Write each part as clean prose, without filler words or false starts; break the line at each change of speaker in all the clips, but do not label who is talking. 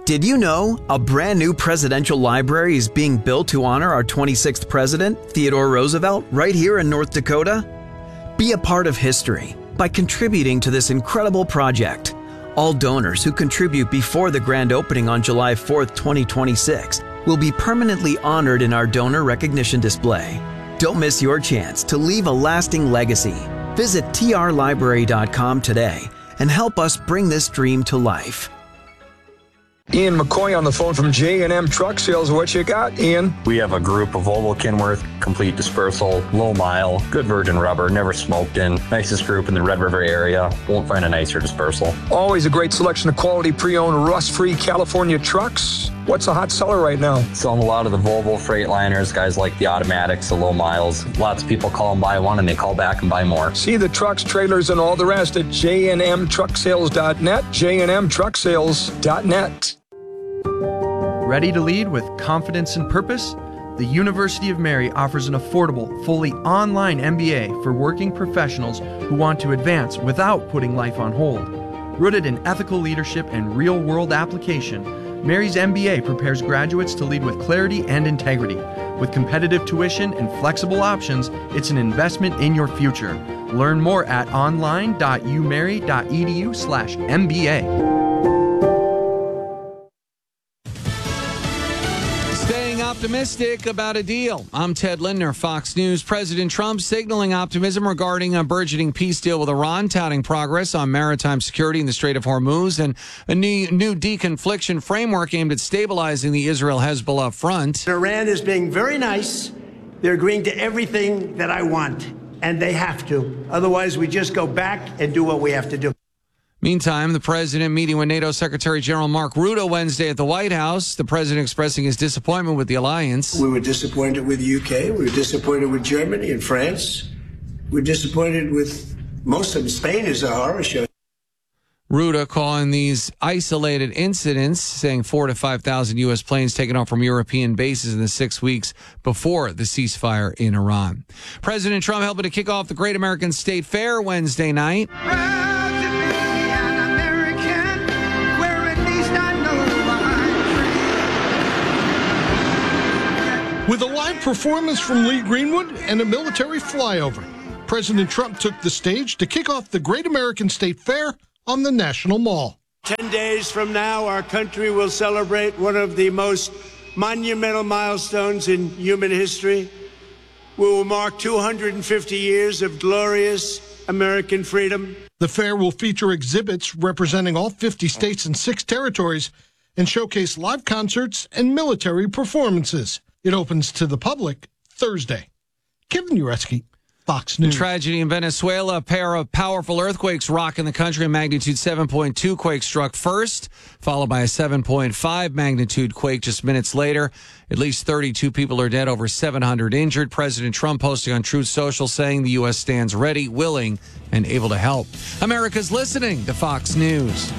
Did you know a brand new presidential library is being built to honor our 26th president, Theodore Roosevelt, right here in North Dakota? Be a part of history by contributing to this incredible project. All donors who contribute before the grand opening on July 4th, 2026 will be permanently honored in our donor recognition display. Don't miss your chance to leave a lasting legacy. Visit trlibrary.com today and help us bring this dream to life.
Ian McCoy on the phone from J&M Truck Sales. What you got, Ian?
We have a group of Volvo Kenworth, complete dispersal, low mile, good virgin rubber, never smoked in. Nicest group in the Red River area. Won't find a nicer dispersal.
Always a great selection of quality pre-owned, rust-free California trucks. What's a hot seller right now?
Selling a lot of the Volvo Freightliners, guys like the automatics, the low miles. Lots of people call and buy one and they call back and buy more.
See the trucks, trailers, and all the rest at jnmtrucksales.net, jnmtrucksales.net.
Ready to lead with confidence and purpose? The University of Mary offers an affordable, fully online MBA for working professionals who want to advance without putting life on hold. Rooted in ethical leadership and real-world application, Mary's MBA prepares graduates to lead with clarity and integrity. With competitive tuition and flexible options, it's an investment in your future. Learn more at online.umary.edu/MBA.
Optimistic about a deal. I'm Ted Lindner, Fox News. President Trump signaling optimism regarding a burgeoning peace deal with Iran, touting progress on maritime security in the Strait of Hormuz and a new deconfliction framework aimed at stabilizing the Israel-Hezbollah front.
Iran is being very nice. They're agreeing to everything that I want, and they have to. Otherwise, we just go back and do what we have to do.
Meantime, the president meeting with NATO Secretary General Mark Rutte Wednesday at the White House. The president expressing his disappointment with the alliance.
We were disappointed with the UK. We were disappointed with Germany and France. We're disappointed with most of them. Spain is a horror show.
Rutte calling these isolated incidents, saying 4,000 to 5,000 U.S. planes taken off from European bases in the 6 weeks before the ceasefire in Iran. President Trump helping to kick off the Great American State Fair Wednesday night.
With a live performance from Lee Greenwood and a military flyover, President Trump took the stage to kick off the Great American State Fair on the National Mall.
10 days from now, our country will celebrate one of the most monumental milestones in human history. We will mark 250 years of glorious American freedom.
The fair will feature exhibits representing all 50 states and 6 territories and showcase live concerts and military performances. It opens to the public Thursday. Kevin Ureski, Fox News.
Tragedy in Venezuela. A pair of powerful earthquakes rocking the country. A magnitude 7.2 quake struck first, followed by a 7.5 magnitude quake just minutes later. At least 32 people are dead, over 700 injured. President Trump posting on Truth Social saying the U.S. stands ready, willing, and able to help. America's listening to Fox News.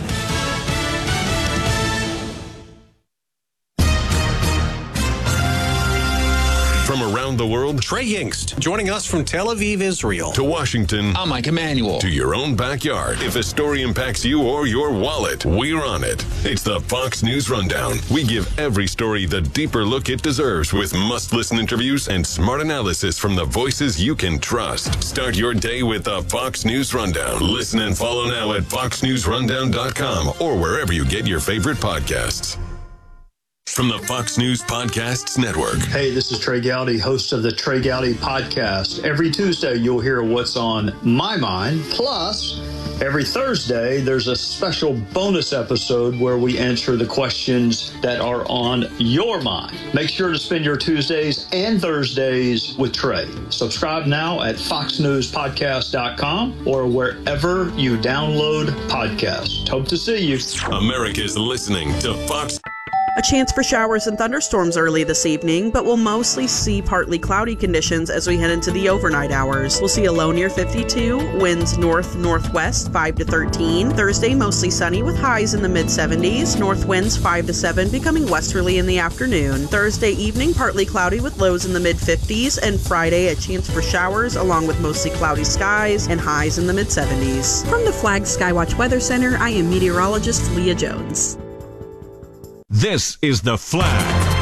From around the world,
Trey Yingst, joining us from Tel Aviv, Israel.
To Washington.
I'm Mike Emanuel.
To your own backyard. If a story impacts you or your wallet, we're on it. It's the Fox News Rundown. We give every story the deeper look it deserves with must-listen interviews and smart analysis from the voices you can trust. Start your day with the Fox News Rundown. Listen and follow now at foxnewsrundown.com or wherever you get your favorite podcasts. From the Fox News Podcasts Network.
Hey, this is Trey Gowdy, host of the Trey Gowdy Podcast. Every Tuesday, you'll hear what's on my mind. Plus, every Thursday, there's a special bonus episode where we answer the questions that are on your mind. Make sure to spend your Tuesdays and Thursdays with Trey. Subscribe now at foxnewspodcast.com or wherever you download podcasts. Hope to see you.
America's listening to Fox.
A chance for showers and thunderstorms early this evening, but we'll mostly see partly cloudy conditions as we head into the overnight hours. We'll see a low near 52, winds north-northwest 5 to 13. Thursday, mostly sunny with highs in the mid-70s, north winds 5 to 7, becoming westerly in the afternoon. Thursday evening, partly cloudy with lows in the mid-50s, and Friday, a chance for showers along with mostly cloudy skies and highs in the mid-70s.
From the Flag Skywatch Weather Center, I am meteorologist Leah Jones. This is The Flag.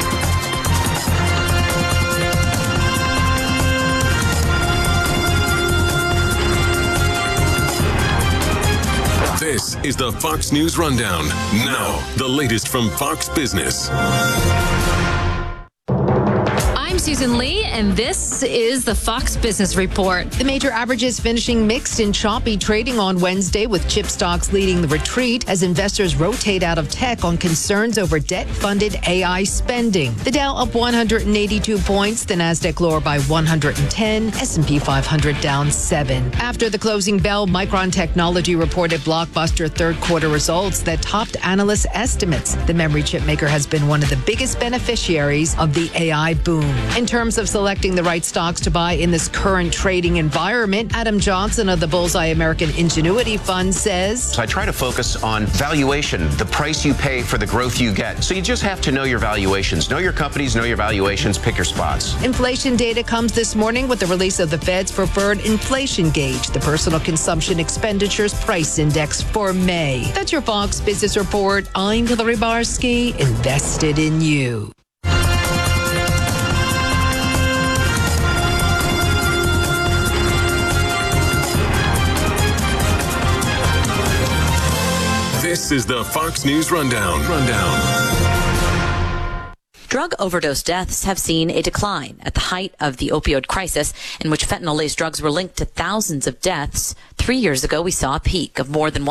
This is the Fox News Rundown. Now, the latest from Fox Business.
I'm Susan Lee, and this is the Fox Business Report. The major averages finishing mixed and choppy trading on Wednesday, with chip stocks leading the retreat as investors rotate out of tech on concerns over debt-funded AI spending. The Dow up 182 points, the Nasdaq lower by 110, S&P 500 down 7. After the closing bell, Micron Technology reported blockbuster third-quarter results that topped analysts' estimates. The memory chip maker has been one of the biggest beneficiaries of the AI boom. In terms of selecting the right stocks to buy in this current trading environment, Adam Johnson of the Bullseye American Ingenuity Fund says,
So I try to focus on valuation, the price you pay for the growth you get. So you just have to know your valuations, know your companies, know your valuations, pick your spots.
Inflation data comes this morning with the release of the Fed's preferred inflation gauge, the Personal Consumption Expenditures Price Index for May. That's your Fox Business Report. I'm Hillary Barsky, invested in you.
This is the Fox News Rundown.
Drug overdose deaths have seen a decline at the height of the opioid crisis, in which fentanyl-laced drugs were linked to thousands of deaths. 3 years ago, we saw a peak of more than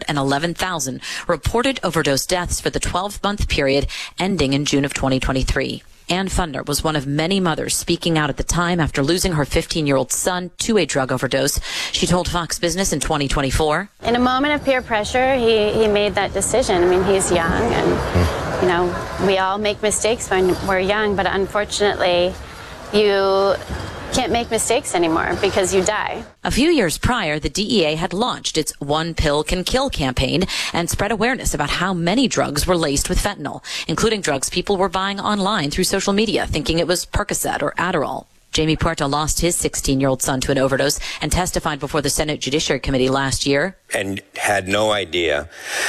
111,000 reported overdose deaths for the 12-month period ending in June of 2023. Ann Funder was one of many mothers speaking out at the time after losing her 15-year-old son to a drug overdose. She told Fox Business in 2024.
In a moment of peer pressure, he made that decision. I mean, he's young, and, you know, we all make mistakes when we're young, but unfortunately, you can't make mistakes anymore because you die.
A few years prior, the DEA had launched its One Pill Can Kill campaign and spread awareness about how many drugs were laced with fentanyl, including drugs people were buying online through social media, thinking it was Percocet or Adderall. Jamie Puerto lost his 16-year-old son to an overdose and testified before the Senate Judiciary Committee last year.
And had no idea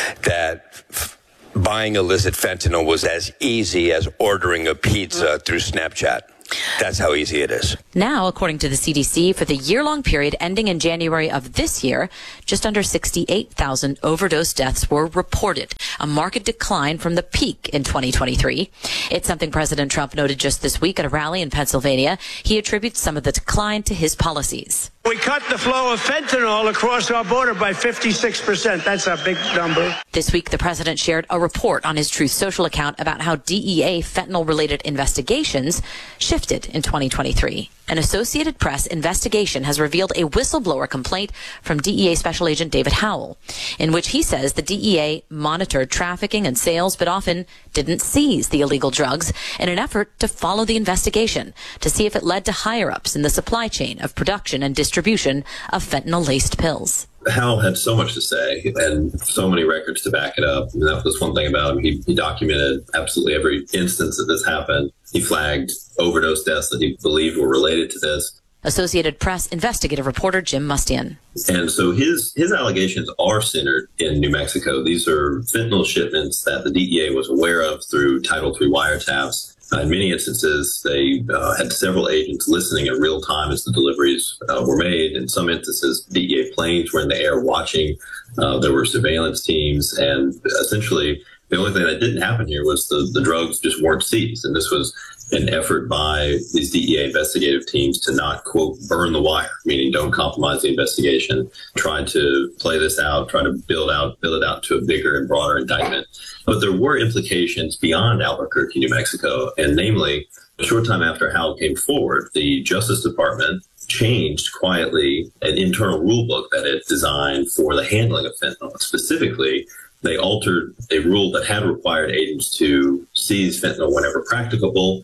that buying illicit fentanyl was as easy as ordering a pizza through Snapchat. That's how easy it is.
Now, according to the CDC, for the year-long period ending in January of this year, just under 68,000 overdose deaths were reported, a marked decline from the peak in 2023. It's something President Trump noted just this week at a rally in Pennsylvania. He attributes some of the decline to his policies.
We cut the flow of fentanyl across our border by 56%. That's a big number.
This week, the president shared a report on his Truth Social account about how DEA fentanyl-related investigations shifted in 2023. An Associated Press investigation has revealed a whistleblower complaint from DEA Special Agent David Howell, in which he says the DEA monitored trafficking and sales, but often didn't seize the illegal drugs in an effort to follow the investigation to see if it led to higher-ups in the supply chain of production and distribution of fentanyl-laced pills.
Hal had so much to say and so many records to back it up. And that was one thing about him. He documented absolutely every instance that this happened. He flagged overdose deaths that he believed were related to this.
Associated Press investigative reporter Jim Mustian.
And so his allegations are centered in New Mexico. These are fentanyl shipments that the DEA was aware of through Title III wiretaps. In many instances, they had several agents listening in real time as the deliveries were made. In some instances, DEA planes were in the air watching. There were surveillance teams. And essentially, the only thing that didn't happen here was the drugs just weren't seized. And this was an effort by these DEA investigative teams to not, quote, burn the wire, meaning don't compromise the investigation, try to play this out, try to build it out to a bigger and broader indictment. But there were implications beyond Albuquerque, New Mexico, and namely, a short time after Howell came forward, the Justice Department changed quietly an internal rule book that it designed for the handling of fentanyl. Specifically, they altered a rule that had required agents to seize fentanyl whenever practicable,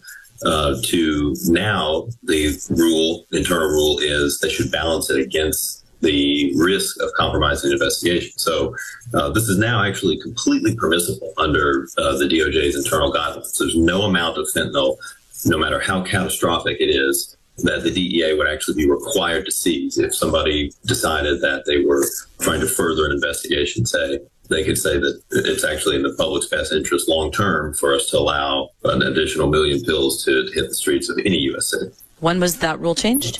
to now the internal rule is they should balance it against the risk of compromising the investigation. So this is now actually completely permissible under the DOJ's internal guidelines. There's no amount of fentanyl, no matter how catastrophic it is, that the DEA would actually be required to seize if somebody decided that they were trying to further an investigation, say, they could say that it's actually in the public's best interest long term for us to allow an additional 1 million pills to hit the streets of any U.S. city.
When was that rule changed?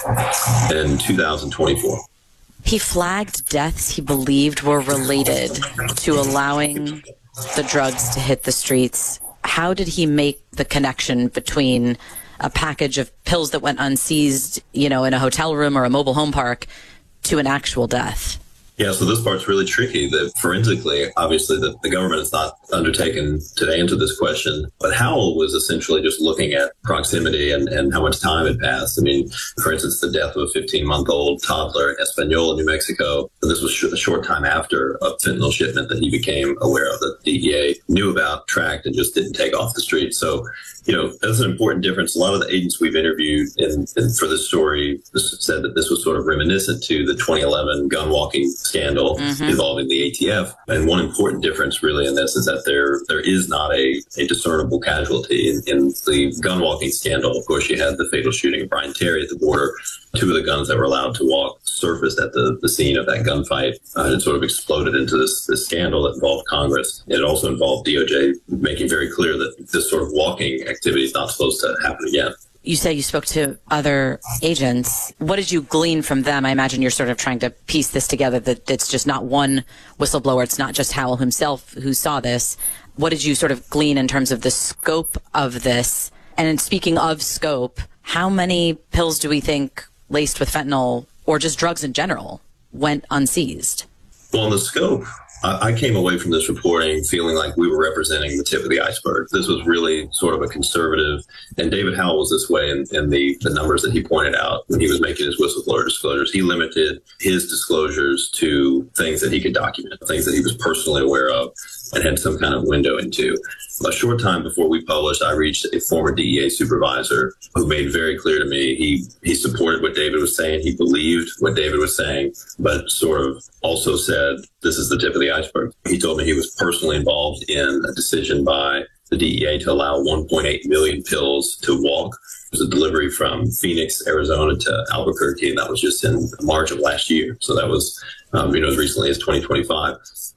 In 2024.
He flagged deaths he believed were related to allowing the drugs to hit the streets. How did he make the connection between a package of pills that went unseized, in a hotel room or a mobile home park to an actual death?
Yeah, so this part's really tricky. That forensically, obviously, the government has not undertaken to answer this question. But Howell was essentially just looking at proximity and how much time had passed. I mean, for instance, the death of a 15-month-old toddler in Española, New Mexico. And this was a short time after a fentanyl shipment that he became aware of, that the DEA knew about, tracked, and just didn't take off the street. So, that's an important difference. A lot of the agents we've interviewed for this story said that this was sort of reminiscent to the 2011 gun walking scandal involving the ATF. And one important difference really in this is that there is not a discernible casualty. In the gun walking scandal, of course, you had the fatal shooting of Brian Terry at the border. 2 of the guns that were allowed to walk surfaced at the scene of that gunfight. It sort of exploded into this scandal that involved Congress. It also involved DOJ making very clear that this sort of walking activity is not supposed to happen again.
You say you spoke to other agents. What did you glean from them? I imagine you're sort of trying to piece this together, that it's just not one whistleblower. It's not just Howell himself who saw this. What did you sort of glean in terms of the scope of this? And in speaking of scope, how many pills do we think laced with fentanyl, or just drugs in general, went unseized?
Well, in the scope, I came away from this reporting feeling like we were representing the tip of the iceberg. This was really sort of a conservative, and David Howell was this way in the numbers that he pointed out when he was making his whistleblower disclosures. He limited his disclosures to things that he could document, things that he was personally aware of and had some kind of window into. A short time before we published, I reached a former DEA supervisor who made very clear to me he supported what David was saying. He believed what David was saying, but sort of also said, this is the tip of the iceberg. He told me he was personally involved in a decision by the DEA to allow 1.8 million pills to walk. It was a delivery from Phoenix, Arizona to Albuquerque, and that was just in March of last year. So that was, as recently as 2025.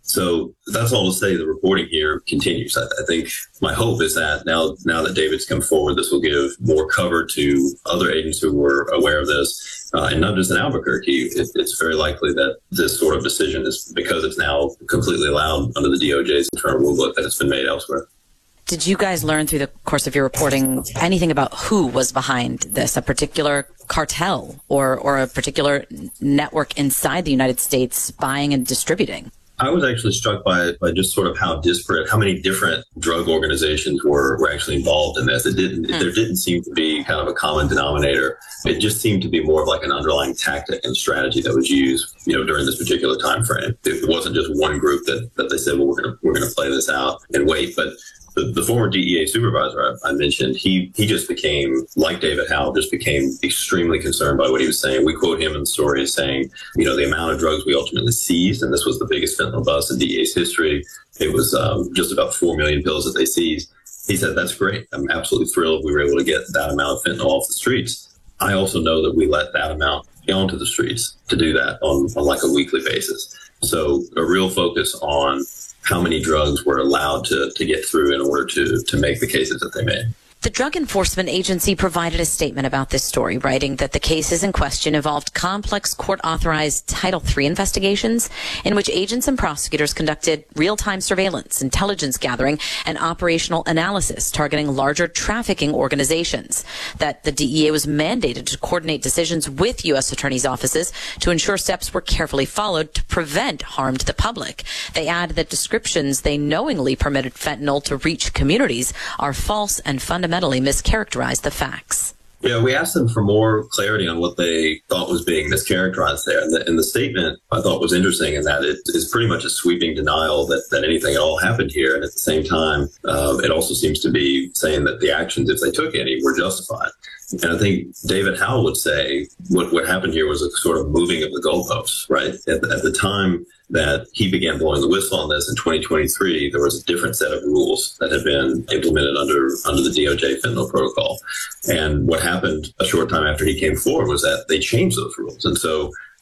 So that's all to say the reporting here continues. I think my hope is that now that David's come forward, this will give more cover to other agents who were aware of this. And not just in Albuquerque, it's very likely that this sort of decision is, because it's now completely allowed under the DOJ's internal rulebook, that it's been made elsewhere.
Did you guys learn through the course of your reporting anything about who was behind this, a particular cartel or a particular network inside the United States buying and distributing?
I was actually struck by just sort of how disparate, how many different drug organizations were actually involved in this. There didn't seem to be kind of a common denominator. It just seemed to be more of like an underlying tactic and strategy that was used, during this particular time frame. It wasn't just one group that they said, well, we're gonna play this out and wait. But the former DEA supervisor I mentioned, he just became, like David Howell, just became extremely concerned by what he was saying. We quote him in the story as saying, the amount of drugs we ultimately seized, and this was the biggest fentanyl bust in DEA's history. It was just about 4 million pills that they seized. He said, that's great. I'm absolutely thrilled we were able to get that amount of fentanyl off the streets. I also know that we let that amount onto the streets to do that on like a weekly basis. So a real focus on how many drugs were allowed to get through in order to make the cases that they made.
The Drug Enforcement Agency provided a statement about this story, writing that the cases in question involved complex court-authorized Title III investigations in which agents and prosecutors conducted real-time surveillance, intelligence gathering, and operational analysis targeting larger trafficking organizations, that the DEA was mandated to coordinate decisions with U.S. attorneys' offices to ensure steps were carefully followed to prevent harm to the public. They add that descriptions they knowingly permitted fentanyl to reach communities are false and fundamentally mischaracterize the facts.
Yeah, we asked them for more clarity on what they thought was being mischaracterized there. And the statement I thought was interesting in that it is pretty much a sweeping denial that anything at all happened here. And at the same time, it also seems to be saying that the actions, if they took any, were justified. And I think David Howell would say what happened here was a sort of moving of the goalposts, right? At the time that he began blowing the whistle on this in 2023, there was a different set of rules that had been implemented under the DOJ fentanyl protocol. And what happened a short time after he came forward was that they changed those rules. And so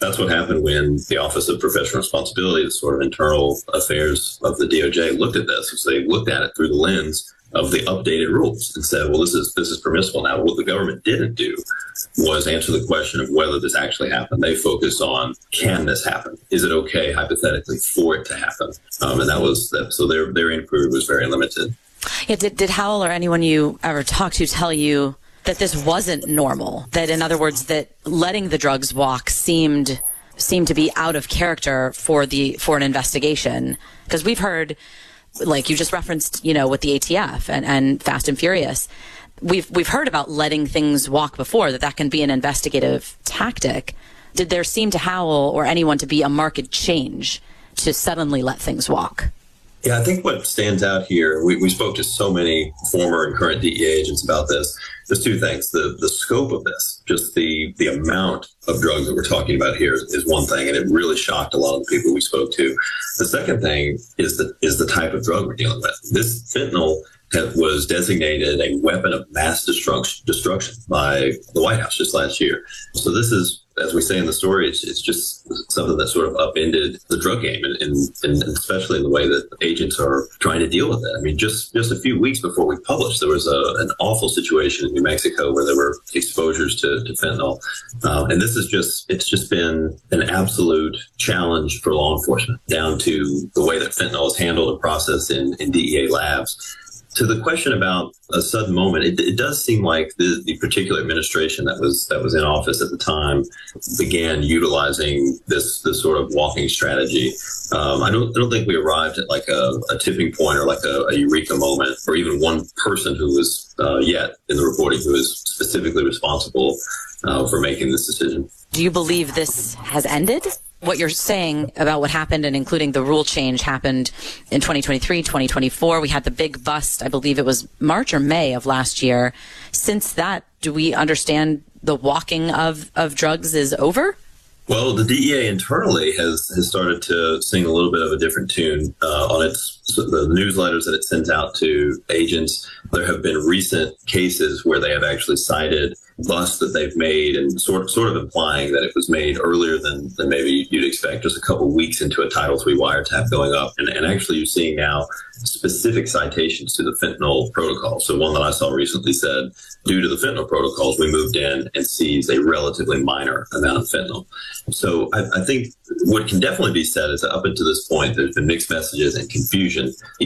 That's what happened when the Office of Professional Responsibility, the sort of internal affairs of the DOJ, looked at this. So they looked at it through the lens of the updated rules and said, well, this is permissible now. What the government didn't do was answer the question of whether this actually happened. They focused on, can this happen? Is it okay, hypothetically, for it to happen? And that was that. So their inquiry was very limited.
Yeah, did Howell or anyone you ever talked to tell you that this wasn't normal? That, in other words, that letting the drugs walk seemed to be out of character for an investigation? Because we've heard, like you just referenced, with the ATF and Fast and Furious, we've heard about letting things walk before, that can be an investigative tactic. Did there seem to Howell or anyone to be a marked change to suddenly let things walk?
Yeah, I think what stands out here, we spoke to so many former and current DEA agents about this. There's two things. The scope of this, just the amount of drugs that we're talking about here is one thing, and it really shocked a lot of the people we spoke to. The second thing is the type of drug we're dealing with. This fentanyl was designated a weapon of mass destruction by the White House just last year. So this is, as we say in the story, it's just something that sort of upended the drug game, and especially in the way that agents are trying to deal with it. I mean, just a few weeks before we published, there was an awful situation in New Mexico where there were exposures to fentanyl. And this is it's just been an absolute challenge for law enforcement, down to the way that fentanyl is handled and processed in DEA labs. To the question about a sudden moment, it does seem like the particular administration that was in office at the time began utilizing this sort of walking strategy. I don't think we arrived at like a tipping point or like a eureka moment, or even one person who was yet in the reporting who is specifically responsible for making this decision.
Do you believe this has ended? What you're saying about what happened, and including the rule change, happened in 2023, 2024. We had the big bust, I believe it was March or May of last year. Since that, do we understand the walking of drugs is over?
Well, the DEA internally has started to sing a little bit of a different tune on the newsletters that it sends out to agents. There have been recent cases where they have actually cited busts that they've made, and sort of implying that it was made earlier than maybe you'd expect, just a couple of weeks into a Title III wiretap going up. And actually you're seeing now specific citations to the fentanyl protocol. So one that I saw recently said, due to the fentanyl protocols, we moved in and seized a relatively minor amount of fentanyl. So I think what can definitely be said is that up until this point, there's been mixed messages and confusion.